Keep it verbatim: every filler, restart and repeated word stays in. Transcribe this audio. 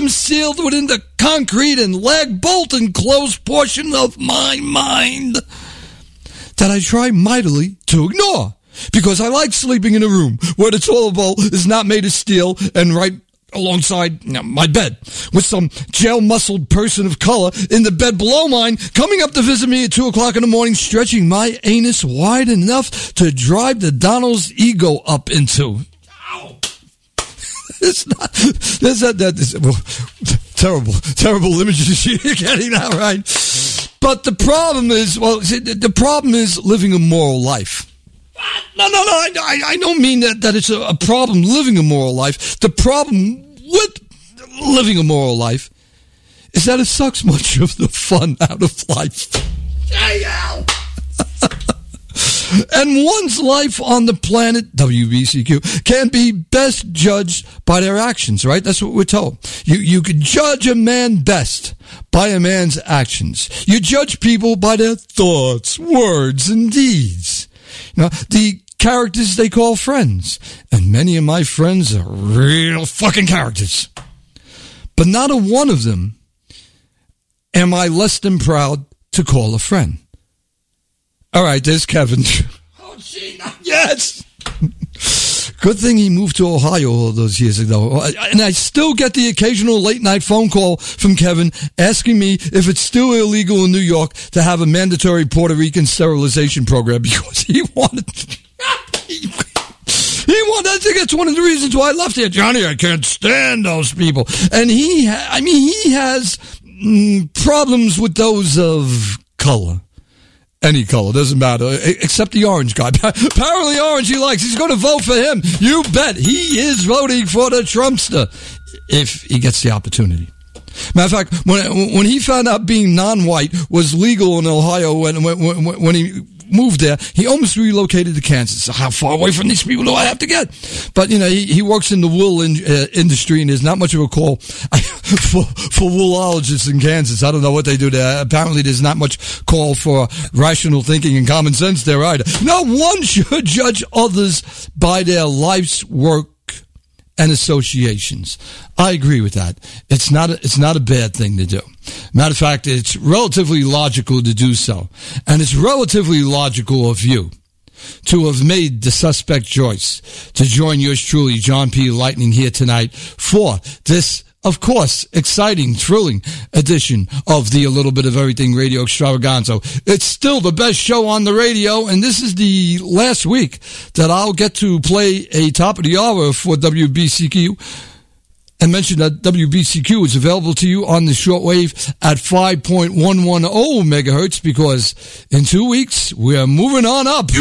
them sealed within the concrete and lag bolt enclosed portion of my mind that I try mightily to ignore, because I like sleeping in a room where the toilet bowl is not made of steel and right alongside, you know, my bed, with some jail-muscled person of color in the bed below mine coming up to visit me at two o'clock in the morning, stretching my anus wide enough to drive the Donald's ego up into. Ow. It's not, that's not, that is, well, terrible, terrible images you're getting now, right? But the problem is, well, the problem is living a moral life. No, no, no, I, I don't mean that, that it's a, a problem living a moral life. The problem with living a moral life is that it sucks much of the fun out of life. And one's life on the planet, W B C Q, can be best judged by their actions, right? That's what we're told. You, you can judge a man best by a man's actions. You judge people by their thoughts, words, and deeds. Now, the characters they call friends, and many of my friends are real fucking characters. But not a one of them am I less than proud to call a friend. All right, there's Kevin. Oh, gee, yes! Good thing he moved to Ohio all those years ago. And I still get the occasional late-night phone call from Kevin asking me if it's still illegal in New York to have a mandatory Puerto Rican sterilization program, because he wanted... he, he wanted... I think that's one of the reasons why I left here. Johnny, I can't stand those people. And he... Ha- I mean, he has mm, problems with those of color. Any color, doesn't matter, except the orange guy. Apparently orange he likes. He's going to vote for him. You bet. He is voting for the Trumpster if he gets the opportunity. Matter of fact, when when he found out being non-white was legal in Ohio, when when, when he moved there, he almost relocated to Kansas. How far away from these people do I have to get? But, you know, he, he works in the wool in, uh, industry, and there's not much of a call for, for woolologists in Kansas. I don't know what they do there. Apparently there's not much call for rational thinking and common sense there either. No one should judge others by their life's work and associations. I agree with that. It's not a, it's not a bad thing to do. Matter of fact, it's relatively logical to do so. And it's relatively logical of you to have made the suspect choice to join yours truly, John P. Lightning, here tonight for this, of course, exciting, thrilling edition of the A Little Bit of Everything Radio Extravaganza. It's still the best show on the radio, and this is the last week that I'll get to play a top of the hour for W B C Q. And mention that W B C Q is available to you on the shortwave at five point one one zero megahertz, because in two weeks we're moving on up.